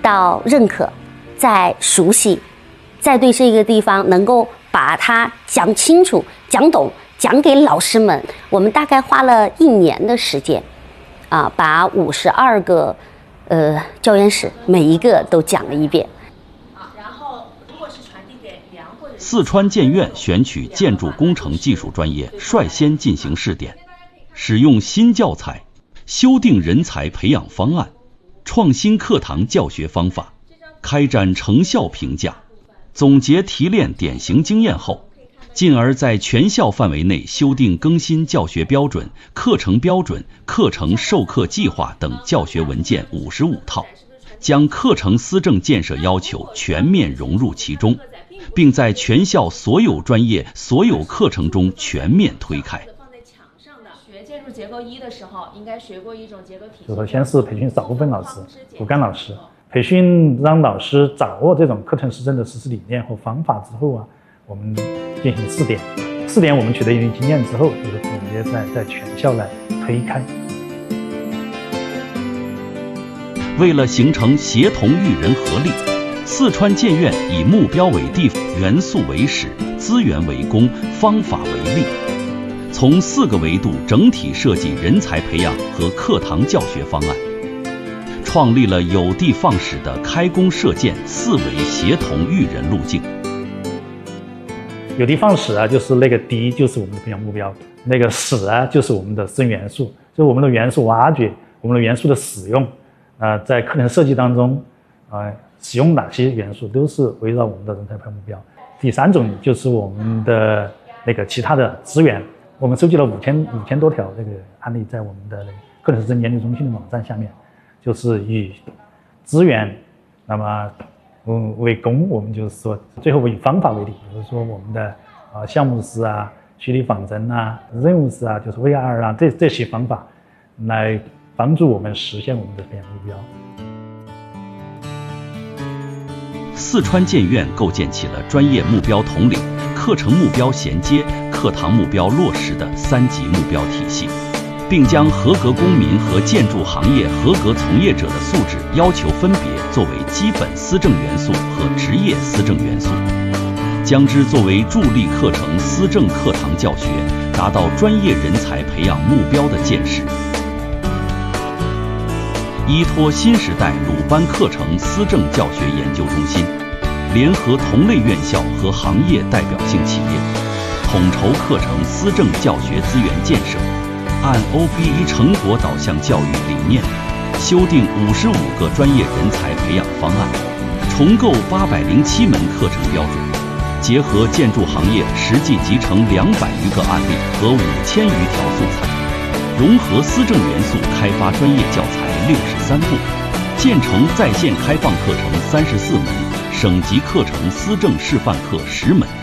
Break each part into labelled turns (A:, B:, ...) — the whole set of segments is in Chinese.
A: 到认可，再熟悉，再对这个地方能够把它讲清楚、讲懂，讲给老师们。我们大概花了1年的时间，把52个教研室每一个都讲了一遍。
B: 然后如果是传递给梁或者
C: 四川建院选取建筑工程技术专业率先进行试点，使用新教材，修订人才培养方案，创新课堂教学方法，开展成效评价，总结提炼典型经验后，进而在全校范围内修订更新教学标准、课程标准、课程授课计划等教学文件55套，将课程思政建设要求全面融入其中，并在全校所有专业、所有课程中全面推开。
B: 学建筑结构1的时候，应该学过一种结构体系。
D: 就是先是培训少部分老师、骨干老师，培训让老师掌握这种课程思政的实施理念和方法之后我们进行试点。试点我们取得一定经验之后，就是总结在全校来推开。
C: 为了形成协同育人合力，四川建院以目标为地，元素为始，资源为公，方法为力，从4个维度整体设计人才培养和课堂教学方案，创立了有的放矢的开工射箭4维协同育人路径。
D: 有的放矢就是那个的就是我们的培养目标，那个矢就是我们的生元素，就是我们的元素挖掘，我们的元素的使用，在课程设计当中，使用哪些元素都是围绕我们的人才培养目标。第3种就是我们的那个其他的资源，我们收集了5000多条这个案例，在我们的那个课程思政研究中心的网站下面，就是以资源，那么为公，我们就是说最后以方法为例，比如说我们的项目式虚拟仿真任务式就是 VR 这些方法来帮助我们实现我们的培养目标。
C: 四川建院构建起了专业目标统领、课程目标衔接、课堂目标落实的3级目标体系，并将合格公民和建筑行业合格从业者的素质要求分别作为基本思政元素和职业思政元素，将之作为助力课程思政课堂教学达到专业人才培养目标的建设。依托新时代鲁班课程思政教学研究中心，联合同类院校和行业代表性企业，统筹课程思政教学资源建设，按 OBE 成果导向教育理念，修订55个专业人才培养方案，重构807门课程标准，结合建筑行业实际集成200余个案例和5000余条素材，融合思政元素开发专业教材63部，建成在线开放课程34门，省级课程思政示范课10门。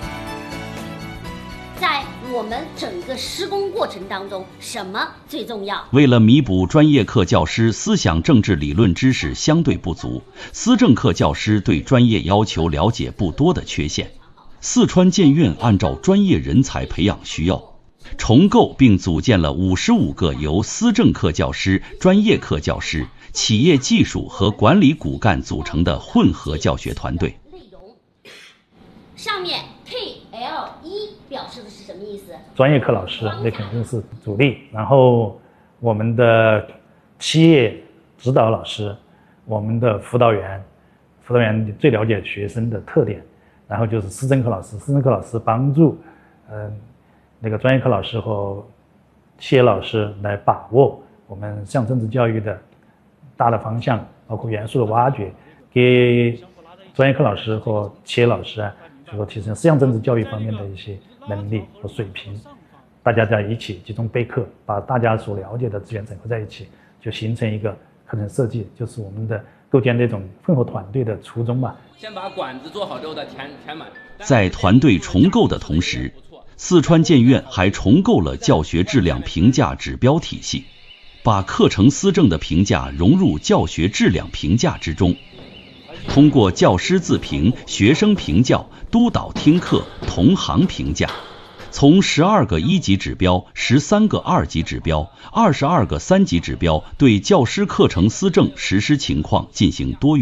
A: 在我们整个施工过程当中，什么最重要？
C: 为了弥补专业课教师思想政治理论知识相对不足，思政课教师对专业要求了解不多的缺陷，四川建院按照专业人才培养需要，重构并组建了55个由思政课教师、专业课教师、企业技术和管理骨干组成的混合教学团队。
A: 上面 KL1表示的是什么意思？
D: 专业课老师那肯定是主力，然后我们的企业指导老师，我们的辅导员最了解学生的特点，然后就是思政课老师帮助那个专业课老师和企业老师来把握我们思想政治教育的大的方向，包括元素的挖掘，给专业课老师和企业老师就说提升思想政治教育方面的一些能力和水平，大家在一起集中备课，把大家所了解的资源整合在一起，就形成一个课程设计，就是我们的构建这种混合团队的初衷吧。
E: 先把管子做好之后再填满。
C: 在团队重构的同时，四川建院还重构了教学质量评价指标体系，把课程思政的评价融入教学质量评价之中，通过教师自评、学生评教、督导听课、同行评价，从12个1级指标、13个2级指标、22个3级指标对教师课程思政实施情况进行多元